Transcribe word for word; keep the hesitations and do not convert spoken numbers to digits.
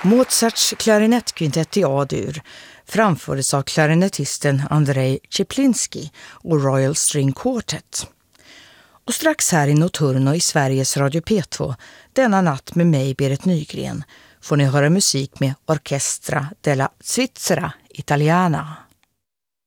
Mozarts klarinettkvintett i A-dur framfördes av klarinettisten Andrei Czeplinski och Royal String Quartet. Och strax här i Notturno i Sveriges Radio P två, denna natt med mig Berit Nygren, får ni höra musik med Orchestra della Svizzera Italiana.